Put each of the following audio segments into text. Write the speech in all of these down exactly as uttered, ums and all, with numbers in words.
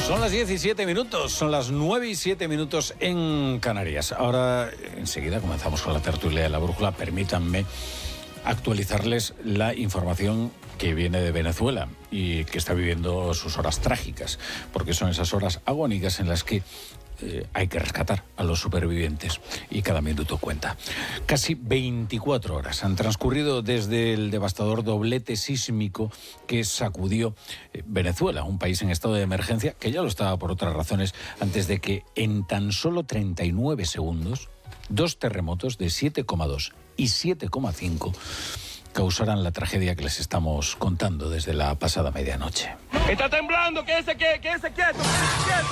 Son las diecisiete minutos, son las nueve y siete minutos en Canarias. Ahora, enseguida comenzamos con la tertulia de la brújula. Permítanme actualizarles la información que viene de Venezuela y que está viviendo sus horas trágicas, porque son esas horas agónicas en las que eh, hay que rescatar a los supervivientes y cada minuto cuenta. Casi veinticuatro horas han transcurrido desde el devastador doblete sísmico que sacudió eh, Venezuela, un país en estado de emergencia, que ya lo estaba por otras razones, antes de que en tan solo treinta y nueve segundos dos terremotos de siete coma dos y siete coma cinco causarán la tragedia que les estamos contando desde la pasada medianoche. ¡Está temblando! ¡Quédese quieto! ¡Quédese quieto! ¡Quédese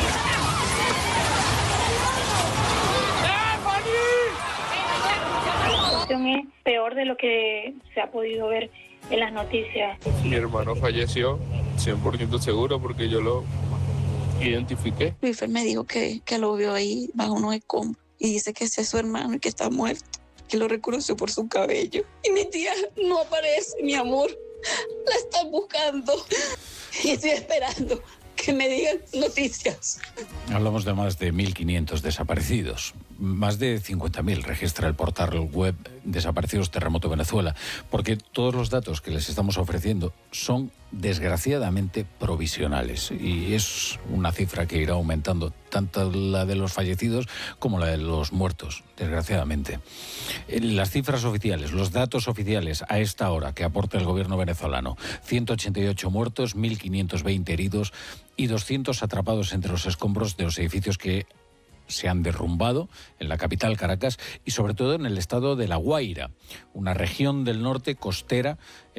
quieto! Es peor de lo que se ha podido ver en las noticias. Mi hermano falleció, cien por ciento seguro, porque yo lo identifiqué. Luis me dijo que, que lo vio ahí bajo unos escombros y dice que ese es su hermano y que está muerto, que lo reconoció por su cabello. Y mi tía no aparece, mi amor. La están buscando y estoy esperando que me digan noticias. Hablamos de más de mil quinientos desaparecidos. Más de cincuenta mil registra el portal web Desaparecidos Terremoto Venezuela, porque todos los datos que les estamos ofreciendo son desgraciadamente provisionales y es una cifra que irá aumentando, tanto la de los fallecidos como la de los muertos, desgraciadamente. Las cifras oficiales, los datos oficiales a esta hora que aporta el gobierno venezolano: ciento ochenta y ocho muertos, mil quinientos veinte heridos y doscientos atrapados entre los escombros de los edificios que se han derrumbado en la capital, Caracas, y sobre todo en el estado de La Guaira, una región del norte costera